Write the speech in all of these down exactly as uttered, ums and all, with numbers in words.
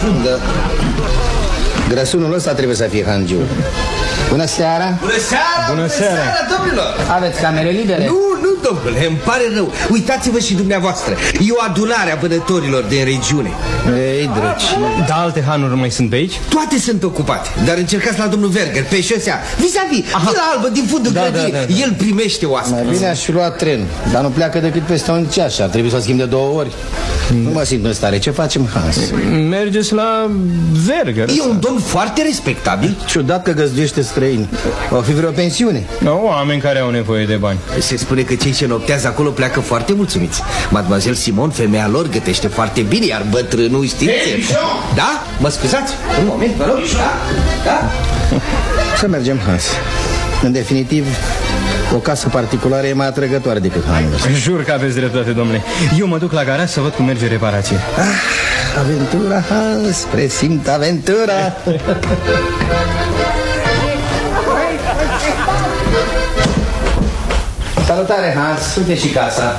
Da. Grăsunul ăsta trebuie să fie hangiu. Bună seara! Bună seara! Bună seara, domnilor! Aveți camere libere? Nu, nu, domnule, îmi pare rău. Uitați-vă și dumneavoastră. E o adunare a vânătorilor din regiune. Ei, drăci. Da, alte hanuri mai sunt pe aici? Toate sunt ocupate, dar încercați la domnul Verger, pe șosea, vis-a-vis, la albă, din fundul da, grădinii. da, da, da. El primește oaspeți. Mai bine aș fi luat tren, dar nu pleacă decât peste un ceas. Ar trebui să o schimb de două ori. Nu mă simt în stare. Ce facem, Hans? Mergeți la Verger. E un domn foarte respectabil. Ciudat că găzduiește străini. O fi vreo pensiune? Oameni care au nevoie de bani. Se spune că cei ce noptează acolo pleacă foarte mulțumiți. Mademoiselle Simon, femeia lor, gătește foarte bine, iar bătrânul știți. Da? Mă scuzați? Un moment, vă rog. Da? Da? Să mergem, Hans. În definitiv, o casă particulară e mai atrăgătoare decât hanul ăsta. Jur că aveți dreptate, domnule. Eu mă duc la garaj să văd cum merge reparație. Ah, aventura, Hans, presimt aventura. Salutare, Hans, uite și casa.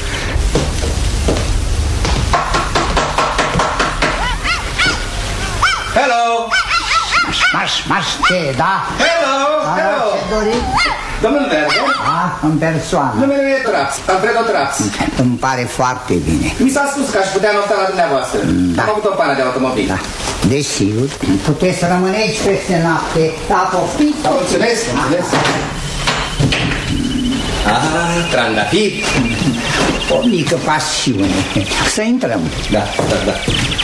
Hello! Marș, marș, ce, da? Hello! Hello! Ce doriți? Domnul Verger? Da, în persoană. Numele meu e Trax, Alfredo Trax. Îmi pare foarte bine. Mi s-a spus că aș putea nopta la dumneavoastră. Da. Am avut o pană de automobil. Da, desigur. Puteți să rămâneți peste noapte. Da, poftiți. Mulțumesc, mulțumesc. Ah, trandafiri. O mică pasiune. Să intrăm. Da, da, da.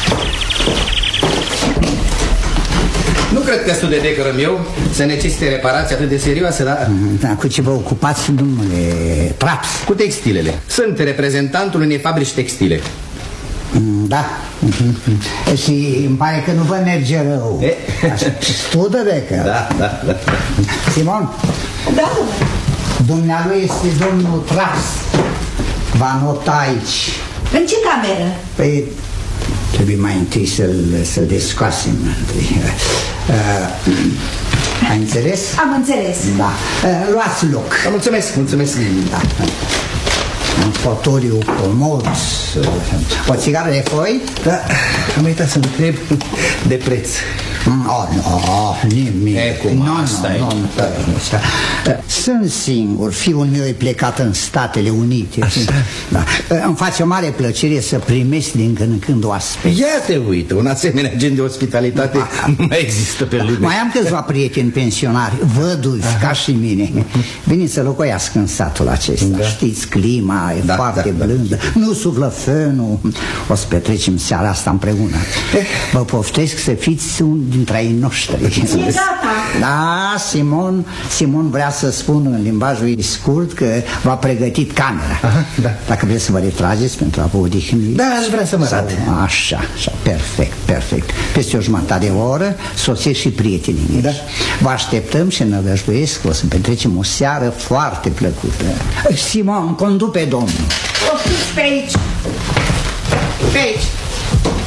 Nu cred că studiul de decorăm eu să necesite reparații atât de serioase, dar... Da, cu ce vă ocupați, domnule Traps? Cu textilele. Sunt reprezentantul unei fabrici textile. Da. Și îmi pare că nu vă merge rău. Studă de că... Da, da, da. Simon? Da, domnule. Dumnealui este domnul Traps. Va nota aici. În ce cameră? Păi, trebuie mai întâi să-l să descoasem. Uh, ai înțeles? Am înțeles. Da. Uh, luați loc. Mulțumesc, mulțumesc. Da. Un fotoliu comod. O țigară de foi? Da, am uitat să întreb de preț. Oh, nu, nimic. E, cum nu, asta nu, e? nu, nu. Sunt singur. Fiul meu e plecat în Statele Unite. Da. Îmi face o mare plăcere să primesc din când în când oaspeți. Ia te uită, un asemenea gen de ospitalitate nu mai există pe lume. Mai am câțiva prieteni pensionari, văduvi, ca și mine. Veniți să locuiască în satul acesta. Da. Știți, clima e da, foarte da, blândă, da. Nu suflă fânul. O să petrecem seara asta împreună. Vă poftesc să fiți un dintre ai noștri. E gata. Da, Simon Simon vrea să spun în limbajul scurt că v-a pregătit camera. Aha, da. Dacă vreți să vă retrageți pentru a vă odihni. Da, aș vrea să mă rog. Așa, așa, perfect, perfect. Peste o jumătate de oră sosesc și prietenii mei. Da. Vă așteptăm și nădăjduiesc că o să petrecem o seară foarte plăcută. Simon, condu pe domnul. O fiți pe aici. Pe aici.